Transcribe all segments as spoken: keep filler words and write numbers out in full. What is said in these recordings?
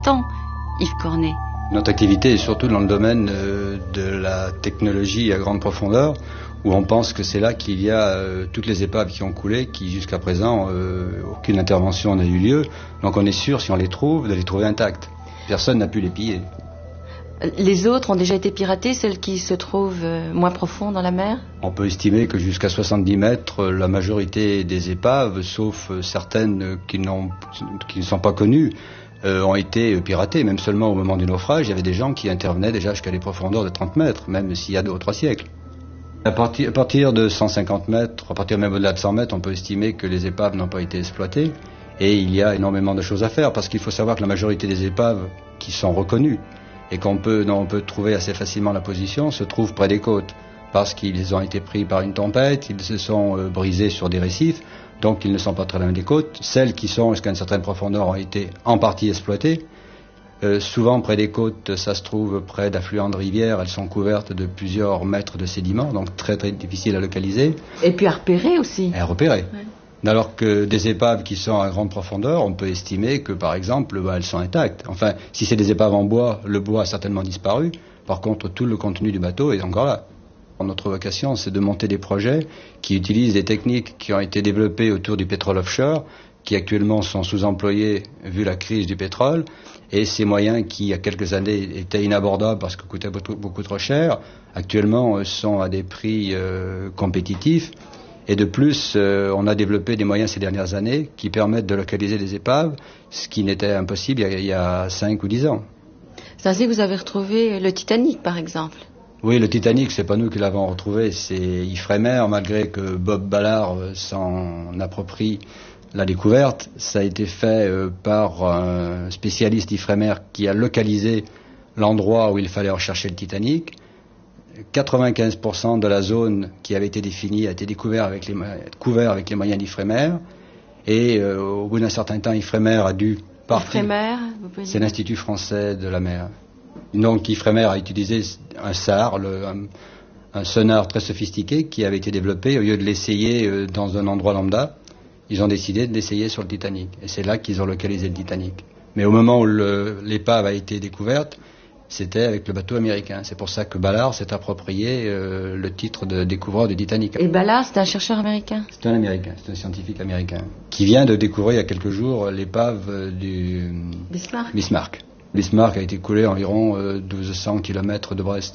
Tant, Yves Cornet. Notre activité est surtout dans le domaine euh, de la technologie à grande profondeur, où on pense que c'est là qu'il y a euh, toutes les épaves qui ont coulé, qui jusqu'à présent, euh, aucune intervention n'a eu lieu. Donc on est sûr, si on les trouve, de les trouver intactes. Personne n'a pu les piller. Les autres ont déjà été piratées, celles qui se trouvent euh, moins profondes dans la mer? On peut estimer que jusqu'à soixante-dix mètres, la majorité des épaves, sauf certaines qui, n'ont, qui ne sont pas connues, euh, ont été piratées. Même seulement au moment du naufrage, il y avait des gens qui intervenaient déjà jusqu'à des profondeurs de trente mètres, même s'il y a deux ou trois siècles. À partir, à partir de cent cinquante mètres, à partir même au-delà de cent mètres, on peut estimer que les épaves n'ont pas été exploitées. Et il y a énormément de choses à faire, parce qu'il faut savoir que la majorité des épaves qui sont reconnues et qu'on peut, dont on peut trouver assez facilement la position, se trouvent près des côtes, parce qu'ils ont été pris par une tempête, ils se sont euh, brisés sur des récifs, donc ils ne sont pas très loin des côtes. Celles qui sont jusqu'à une certaine profondeur ont été en partie exploitées. Euh, souvent près des côtes, ça se trouve près d'affluents de rivières, elles sont couvertes de plusieurs mètres de sédiments, donc très très difficiles à localiser. Et puis à repérer aussi. Et à repérer. Ouais. Alors que des épaves qui sont à grande profondeur, on peut estimer que, par exemple, bah, elles sont intactes. Enfin, si c'est des épaves en bois, le bois a certainement disparu. Par contre, tout le contenu du bateau est encore là. Notre vocation, c'est de monter des projets qui utilisent des techniques qui ont été développées autour du pétrole offshore, qui actuellement sont sous-employés vu la crise du pétrole. Et ces moyens qui, il y a quelques années, étaient inabordables parce qu'ils coûtaient beaucoup, beaucoup trop cher, actuellement sont à des prix euh, compétitifs. Et de plus, euh, on a développé des moyens ces dernières années qui permettent de localiser des épaves, ce qui n'était impossible il y a, il y a cinq ou dix ans. C'est ainsi que vous avez retrouvé le Titanic, par exemple. Oui, le Titanic, c'est pas nous qui l'avons retrouvé, c'est Ifremer, malgré que Bob Ballard s'en approprie la découverte. Ça a été fait euh, par un spécialiste Ifremer qui a localisé l'endroit où il fallait rechercher le Titanic. quatre-vingt-quinze pour cent de la zone qui avait été définie a été découvert avec les, couvert avec les moyens d'Ifremer. Et euh, au bout d'un certain temps, Ifremer a dû partir. Ifremer, vous pouvez dire. C'est l'Institut français de la mer. Donc Ifremer a utilisé un S A R, le, un, un sonar très sophistiqué qui avait été développé. Au lieu de l'essayer euh, dans un endroit lambda, ils ont décidé de l'essayer sur le Titanic. Et c'est là qu'ils ont localisé le Titanic. Mais au moment où le, l'épave a été découverte, c'était avec le bateau américain. C'est pour ça que Ballard s'est approprié euh, le titre de découvreur du Titanic. Et Ballard, c'est un chercheur américain? C'est un américain, c'est un scientifique américain, qui vient de découvrir il y a quelques jours l'épave du Bismarck. Bismarck. Bismarck a été coulé à environ euh, douze cents kilomètres de Brest.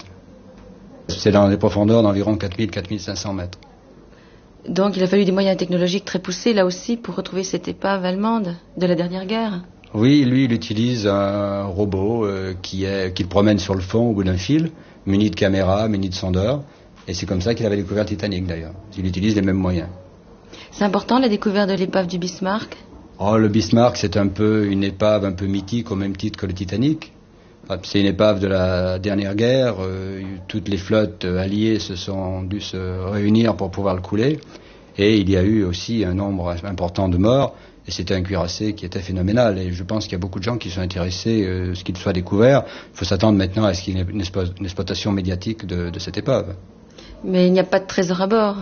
C'est dans des profondeurs d'environ quatre mille à quatre mille cinq cents mètres. Donc il a fallu des moyens technologiques très poussés, là aussi, pour retrouver cette épave allemande de la dernière guerre? Oui, lui, il utilise un robot euh, qui est, qu'il promène sur le fond au bout d'un fil, muni de caméra, muni de sondeur, et c'est comme ça qu'il avait découvert le Titanic d'ailleurs. Il utilise les mêmes moyens. C'est important la découverte de l'épave du Bismarck? Oh, le Bismarck, c'est un peu une épave un peu mythique au même titre que le Titanic. C'est une épave de la dernière guerre. Euh, toutes les flottes alliées se sont dû se réunir pour pouvoir le couler, et il y a eu aussi un nombre important de morts. Et c'était un cuirassé qui était phénoménal. Et je pense qu'il y a beaucoup de gens qui sont intéressés euh, à ce qu'il soit découvert. Il faut s'attendre maintenant à ce qu'il y ait une, expo- une exploitation médiatique de, de cette épave. Mais il n'y a pas de trésor à bord?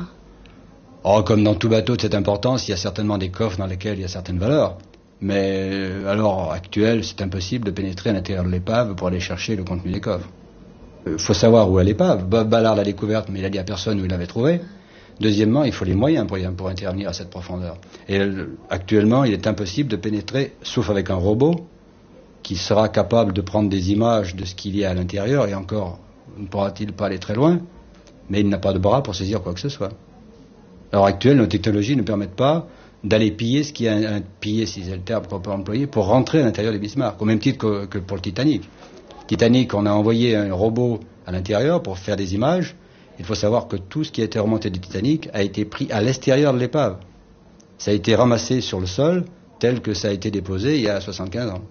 Oh, comme dans tout bateau de cette importance, il y a certainement des coffres dans lesquels il y a certaines valeurs. Mais euh, à l'heure actuelle, c'est impossible de pénétrer à l'intérieur de l'épave pour aller chercher le contenu des coffres. Il euh, faut savoir où est l'épave. Bob Ballard l'a découverte, mais il a dit à personne où il l'avait trouvée. Deuxièmement, il faut les moyens pour, pour intervenir à cette profondeur. Et euh, actuellement, il est impossible de pénétrer, sauf avec un robot, qui sera capable de prendre des images de ce qu'il y a à l'intérieur, et encore, ne pourra-t-il pas aller très loin, mais il n'a pas de bras pour saisir quoi que ce soit. À l'heure actuelle, nos technologies ne permettent pas d'aller piller ce qui est un, un piller, si c'est le terme qu'on peut employer, pour rentrer à l'intérieur des Bismarck, au même titre que, que pour le Titanic. Titanic, on a envoyé un robot à l'intérieur pour faire des images. Il faut savoir que tout ce qui a été remonté du Titanic a été pris à l'extérieur de l'épave. Ça a été ramassé sur le sol, tel que ça a été déposé il y a soixante-quinze ans.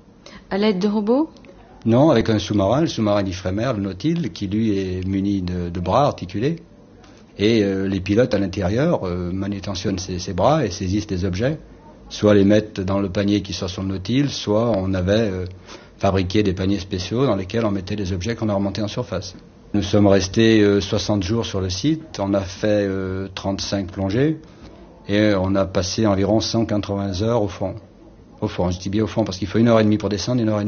À l'aide de robots? Non, avec un sous-marin, le sous-marin d'Ifremer, le Nautil, qui lui est muni de, de bras articulés. Et euh, les pilotes à l'intérieur euh, manutentionnent ces, ces bras et saisissent des objets. Soit les mettent dans le panier qui sort sur le Nautil, soit on avait euh, fabriqué des paniers spéciaux dans lesquels on mettait des objets qu'on a remontés en surface. Nous sommes restés euh, soixante jours sur le site, on a fait euh, trente-cinq plongées et on a passé environ cent quatre-vingts heures au fond. Au fond, je dis bien au fond parce qu'il faut une heure et demie pour descendre, une heure et demie